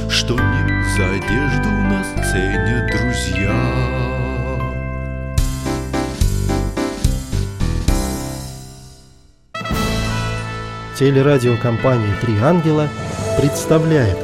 что не за одежду нас ценят друзья. Телерадиокомпания «Три ангела» представляет.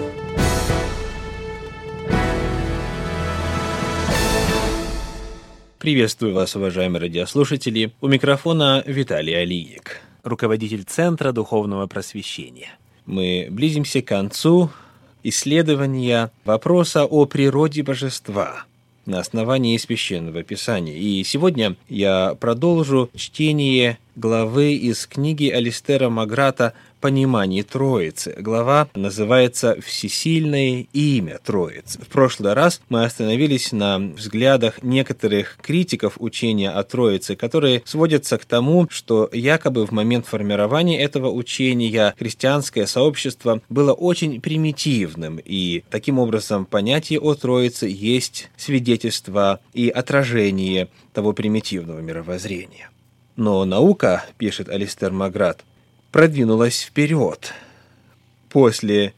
Приветствую вас, уважаемые радиослушатели. У микрофона Виталий Алиек, руководитель Центра Духовного Просвещения. Мы близимся к концу исследования вопроса о природе Божества на основании Священного Писания. И сегодня я продолжу чтение главы из книги Алистера Маграта «Понимание Троицы». Глава называется «Всесильное имя Троицы». В прошлый раз мы остановились на взглядах некоторых критиков учения о Троице, которые сводятся к тому, что якобы в момент формирования этого учения христианское сообщество было очень примитивным, и таким образом понятие о Троице есть свидетельство и отражение того примитивного мировоззрения. Но наука, пишет Алистер Маграт, продвинулась вперед после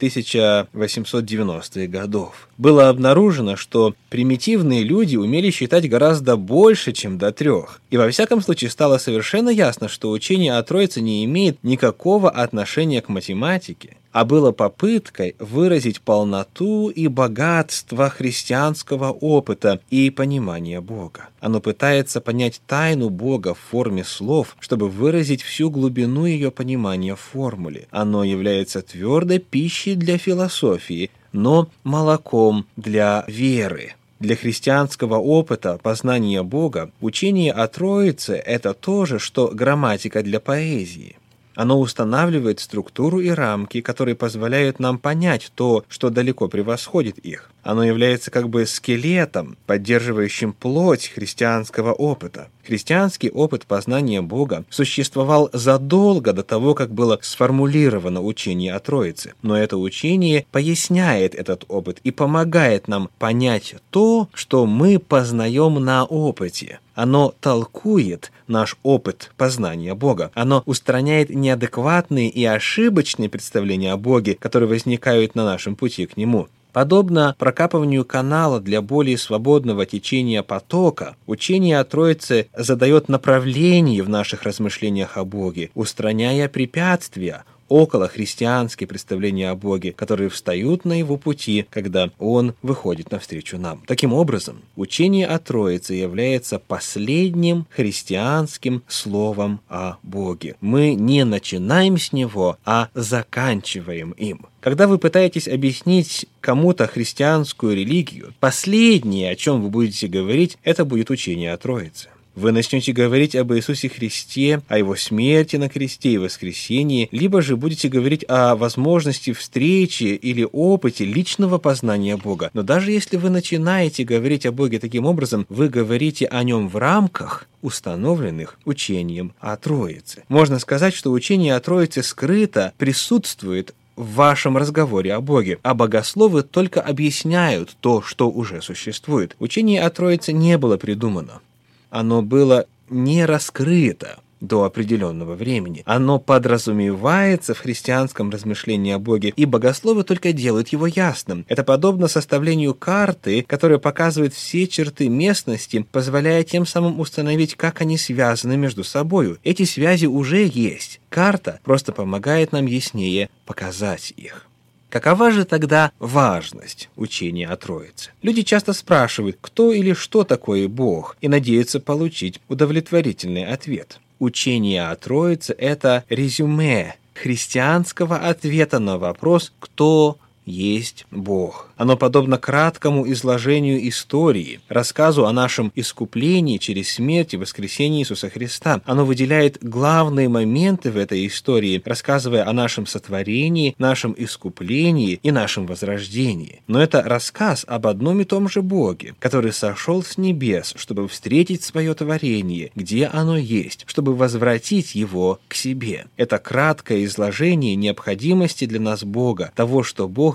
1890-х годов. Было обнаружено, что примитивные люди умели считать гораздо больше, чем до 3. И во всяком случае стало совершенно ясно, что учение о Троице не имеет никакого отношения к математике, а было попыткой выразить полноту и богатство христианского опыта и понимания Бога. Оно пытается понять тайну Бога в форме слов, чтобы выразить всю глубину ее понимания в формуле. Оно является твердой пищей для философии, но молоком для веры. Для христианского опыта познания Бога учение о Троице – это то же, что грамматика для поэзии. Оно устанавливает структуру и рамки, которые позволяют нам понять то, что далеко превосходит их. Оно является как бы скелетом, поддерживающим плоть христианского опыта. Христианский опыт познания Бога существовал задолго до того, как было сформулировано учение о Троице. Но это учение поясняет этот опыт и помогает нам понять то, что мы познаем на опыте. Оно толкует наш опыт познания Бога. Оно устраняет неадекватные и ошибочные представления о Боге, которые возникают на нашем пути к Нему. Подобно прокапыванию канала для более свободного течения потока, учение о Троице задает направление в наших размышлениях о Боге, устраняя препятствия, околохристианские представления о Боге, которые встают на его пути, когда он выходит навстречу нам. Таким образом, учение о Троице является последним христианским словом о Боге. Мы не начинаем с него, а заканчиваем им. Когда вы пытаетесь объяснить кому-то христианскую религию, последнее, о чем вы будете говорить, это будет учение о Троице. Вы начнете говорить об Иисусе Христе, о Его смерти на кресте и воскресении, либо же будете говорить о возможности встречи или опыте личного познания Бога. Но даже если вы начинаете говорить о Боге таким образом, вы говорите о Нем в рамках, установленных учением о Троице. Можно сказать, что учение о Троице скрыто присутствует в вашем разговоре о Боге, а богословы только объясняют то, что уже существует. Учение о Троице не было придумано. Оно было не раскрыто до определенного времени. Оно подразумевается в христианском размышлении о Боге, и богословы только делают его ясным. Это подобно составлению карты, которая показывает все черты местности, позволяя тем самым установить, как они связаны между собой. Эти связи уже есть. Карта просто помогает нам яснее показать их. Какова же тогда важность учения о Троице? Люди часто спрашивают, кто или что такое Бог, и надеются получить удовлетворительный ответ. Учение о Троице – это резюме христианского ответа на вопрос «Кто есть Бог?». Оно подобно краткому изложению истории, рассказу о нашем искуплении через смерть и воскресение Иисуса Христа. Оно выделяет главные моменты в этой истории, рассказывая о нашем сотворении, нашем искуплении и нашем возрождении. Но это рассказ об одном и том же Боге, который сошел с небес, чтобы встретить свое творение, где оно есть, чтобы возвратить его к себе. Это краткое изложение необходимости для нас Бога, того, что Бог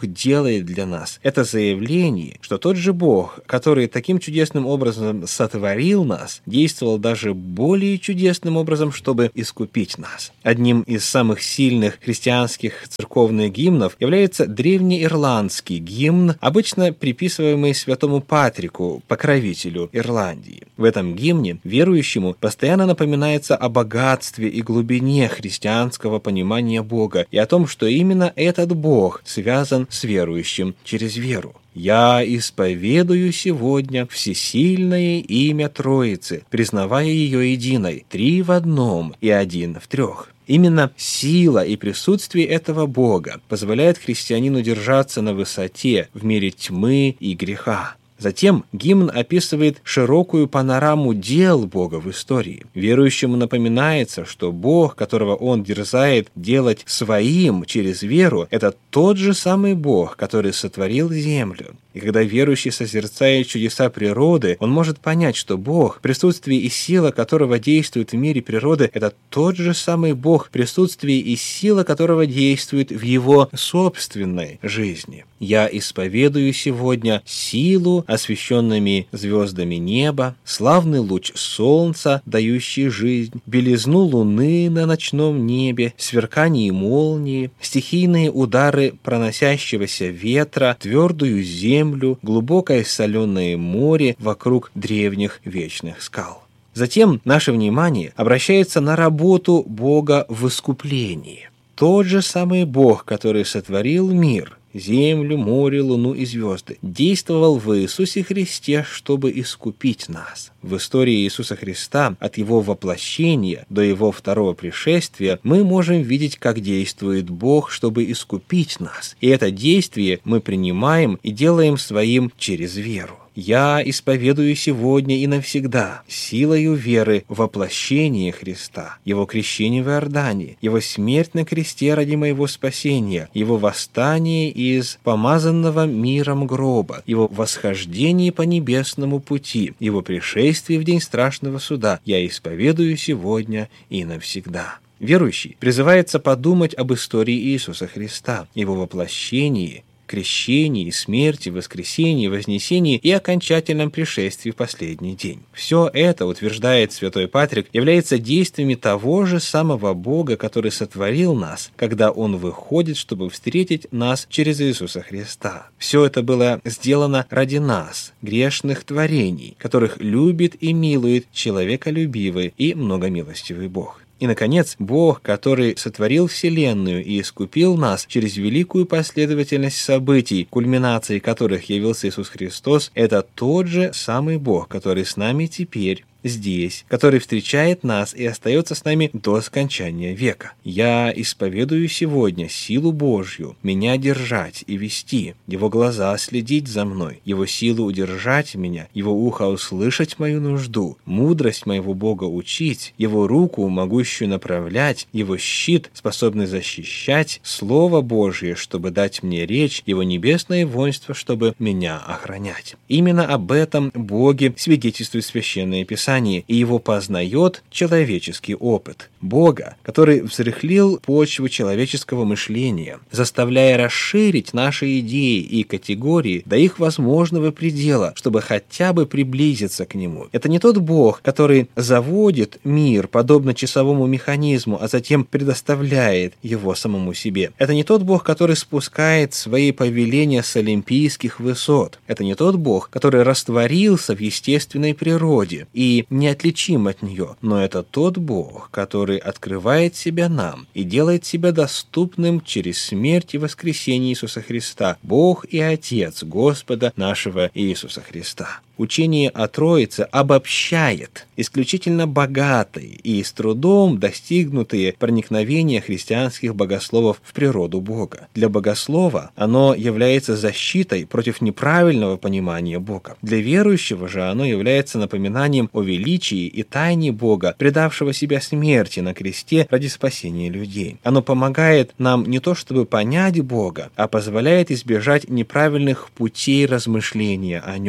Бог делает для нас, это заявление, что тот же Бог, который таким чудесным образом сотворил нас, действовал даже более чудесным образом, чтобы искупить нас. Одним из самых сильных христианских церковных гимнов является древнеирландский гимн, обычно приписываемый святому Патрику, покровителю Ирландии. В этом гимне верующему постоянно напоминается о богатстве и глубине христианского понимания Бога и о том, что именно этот Бог связан с верующим через веру. «Я исповедую сегодня всесильное имя Троицы, признавая ее единой, 3 в одном и 1 в 3». Именно сила и присутствие этого Бога позволяет христианину держаться на высоте в мире тьмы и греха. Затем гимн описывает широкую панораму дел Бога в истории. Верующему напоминается, что Бог, которого он дерзает делать своим через веру, это тот же самый Бог, который сотворил землю. И когда верующий созерцает чудеса природы, он может понять, что Бог, присутствие и сила которого действует в мире природы, это тот же самый Бог, присутствие и сила которого действует в его собственной жизни. «Я исповедую сегодня силу, освещенными звездами неба, славный луч солнца, дающий жизнь, белизну луны на ночном небе, сверкание молнии, стихийные удары проносящегося ветра, твердую землю, глубокое соленое море вокруг древних вечных скал». Затем наше внимание обращается на работу Бога в искуплении. Тот же самый Бог, который сотворил мир, землю, море, луну и звезды, действовал в Иисусе Христе, чтобы искупить нас. В истории Иисуса Христа от Его воплощения до Его второго пришествия мы можем видеть, как действует Бог, чтобы искупить нас. И это действие мы принимаем и делаем своим через веру. «Я исповедую сегодня и навсегда силою веры воплощение Христа, Его крещение в Иордане, Его смерть на кресте ради моего спасения, Его восстание из помазанного миром гроба, Его восхождение по небесному пути, Его пришествие в день страшного суда. Я исповедую сегодня и навсегда». Верующий призывается подумать об истории Иисуса Христа, Его воплощении, крещении, смерти, воскресении, вознесении и окончательном пришествии в последний день. Все это, утверждает святой Патрик, является действиями того же самого Бога, который сотворил нас, когда Он выходит, чтобы встретить нас через Иисуса Христа. Все это было сделано ради нас, грешных творений, которых любит и милует человеколюбивый и многомилостивый Бог. И, наконец, Бог, который сотворил Вселенную и искупил нас через великую последовательность событий, кульминацией которых явился Иисус Христос, это тот же самый Бог, который с нами теперь, здесь, который встречает нас и остается с нами до скончания века. «Я исповедую сегодня силу Божью, меня держать и вести, Его глаза следить за мной, Его силу удержать меня, Его ухо услышать мою нужду, мудрость моего Бога учить, Его руку, могущую направлять, Его щит, способный защищать, Слово Божье, чтобы дать мне речь, Его небесное воинство, чтобы меня охранять». Именно об этом Боге свидетельствует Священное Писание, и его познает человеческий опыт. Бога, который взрыхлил почву человеческого мышления, заставляя расширить наши идеи и категории до их возможного предела, чтобы хотя бы приблизиться к Нему. Это не тот Бог, который заводит мир, подобно часовому механизму, а затем предоставляет его самому себе. Это не тот Бог, который спускает свои повеления с олимпийских высот. Это не тот Бог, который растворился в естественной природе и неотличим от нее, но это тот Бог, который открывает себя нам и делает себя доступным через смерть и воскресение Иисуса Христа, Бог и Отец Господа нашего Иисуса Христа. Учение о Троице обобщает исключительно богатые и с трудом достигнутые проникновения христианских богословов в природу Бога. Для богослова оно является защитой против неправильного понимания Бога. Для верующего же оно является напоминанием о величии и тайне Бога, предавшего себя смерти на кресте ради спасения людей. Оно помогает нам не то чтобы понять Бога, а позволяет избежать неправильных путей размышления о Нем. В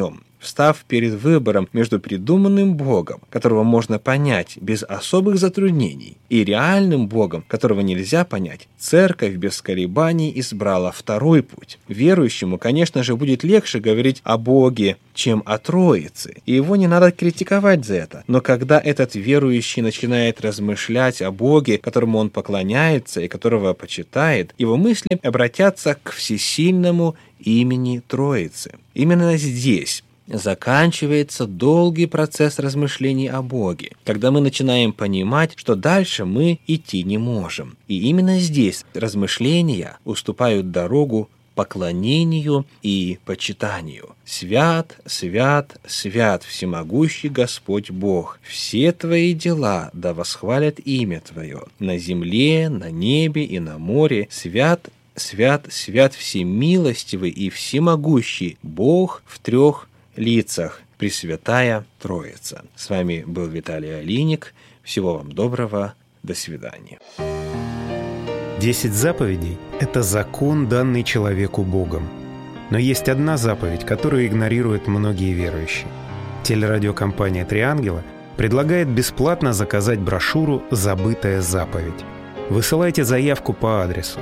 встав перед выбором между придуманным Богом, которого можно понять без особых затруднений, и реальным Богом, которого нельзя понять, церковь без колебаний избрала второй путь. Верующему, конечно же, будет легче говорить о Боге, чем о Троице, и его не надо критиковать за это. Но когда этот верующий начинает размышлять о Боге, которому он поклоняется и которого почитает, его мысли обратятся к всесильному имени Троицы. Именно здесь заканчивается долгий процесс размышлений о Боге, когда мы начинаем понимать, что дальше мы идти не можем. И именно здесь размышления уступают дорогу поклонению и почитанию. «Свят, свят, свят, всемогущий Господь Бог, все Твои дела да восхвалят имя Твое, на земле, на небе и на море, свят, свят, свят, всемилостивый и всемогущий Бог в трех лицах, Пресвятая Троица». С вами был Виталий Алиник. Всего вам доброго. До свидания. 10 заповедей – это закон, данный человеку Богом. Но есть одна заповедь, которую игнорируют многие верующие. Телерадиокомпания «Три ангела» предлагает бесплатно заказать брошюру «Забытая заповедь». Высылайте заявку по адресу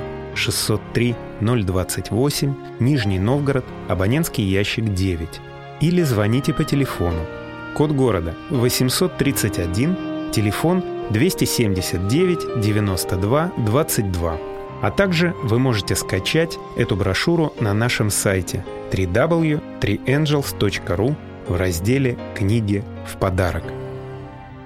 603-028, Нижний Новгород, абонентский ящик 9. Или звоните по телефону. Код города 831, телефон 279 92 22. А также вы можете скачать эту брошюру на нашем сайте www.3angels.ru в разделе «Книги в подарок».